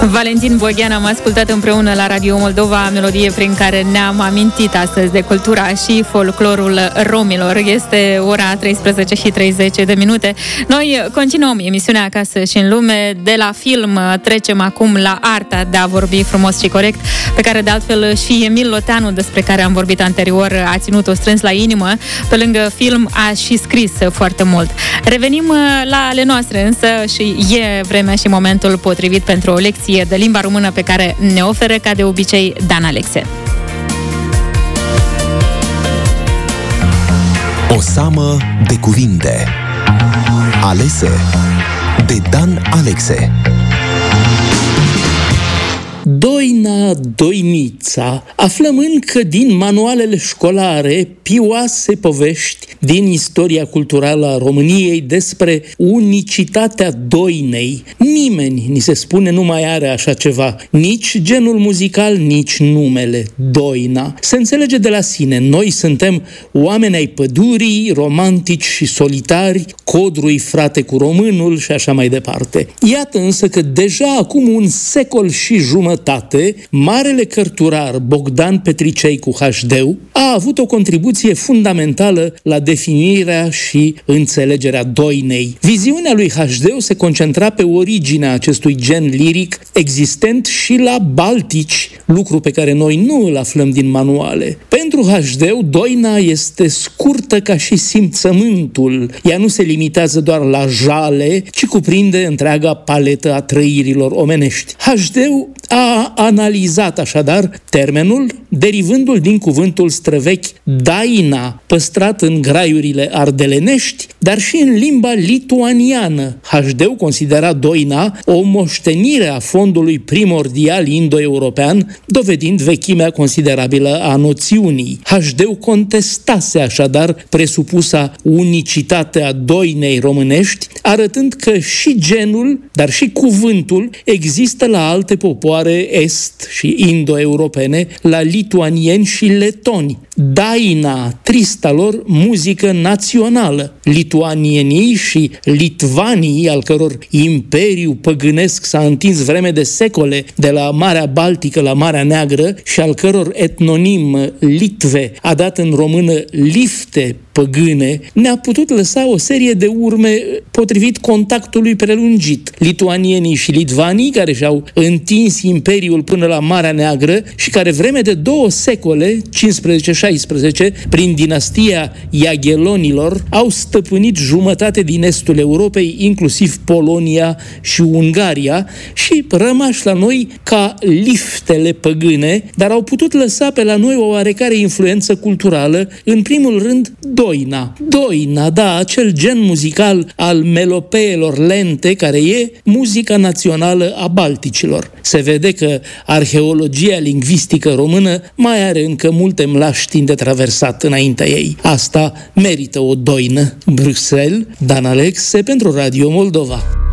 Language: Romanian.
Valentin Boghean am ascultat împreună la Radio Moldova, melodie prin care ne-am amintit astăzi de cultura și folclorul romilor. Este ora 13:30. Noi continuăm emisiunea Acasă și în lume. De la film trecem acum la arta de a vorbi frumos și corect, pe care de altfel și Emil Loteanu, despre care am vorbit anterior, a ținut-o strâns la inimă. Pe lângă film a și scris foarte mult. Revenim la ale noastre însă și e vremea și momentul potrivit pentru o lecție de limba română pe care ne oferă, ca de obicei, Dan Alexe. O seamă de cuvinte alese de Dan Alexe. Doina, doinița. Aflăm încă din manualele școlare pioase povești din istoria culturală a României despre unicitatea doinei. Nimeni, ni se spune, nu mai are așa ceva. Nici genul muzical, nici numele. Doina. Se înțelege de la sine. Noi suntem oameni ai pădurii, romantici și solitari, codrui frate cu românul și așa mai departe. Iată însă că deja acum un secol și jumătate, marele cărturar Bogdan Petricei cu HD a avut o contribuție fundamentală la definirea și înțelegerea doinei. Viziunea lui HD se concentra pe originea acestui gen liric existent și la baltici, lucru pe care noi nu îl aflăm din manuale. Pentru HD, doina este scurtă ca și simțământul. Ea nu se limitează doar la jale, ci cuprinde întreaga paletă a trăirilor omenești. HD a analizat așadar termenul, derivându-l din cuvântul străvechi daina, păstrat în graiurile ardelenești, dar și în limba lituaniană. HD considera doina o moștenire a fondului primordial indo-european, dovedind vechimea considerabilă a noțiunii. HD contestase așadar presupusa unicitate a doinei românești, arătând că și genul, dar și cuvântul există la alte popoare est și indo-europene, la lituanieni și letoni. Daina, trista lor muzică națională. Lituanienii și litvanii, al căror imperiu păgânesc s-a întins vreme de secole de la Marea Baltică la Marea Neagră și al căror etnonim Litve a dat în română lifte păgâne, ne-a putut lăsa o serie de urme potrivit contactului prelungit. Lituanienii și litvanii, care și-au întins imperiul până la Marea Neagră și care vreme de 2 secole, 15-16, prin dinastia Iaghelonilor, au stăpânit jumătate din estul Europei, inclusiv Polonia și Ungaria, și rămași la noi ca liftele păgâne, dar au putut lăsa pe la noi o oarecare influență culturală, în primul rând doina. Doina, da, acel gen muzical al melopeelor lente, care e muzica națională a balticilor. Se vede că arheologia lingvistică română mai are încă multe mlaștini de traversat înaintea ei. Asta merită o doină. Bruxelles, Dan Alexe pentru Radio Moldova.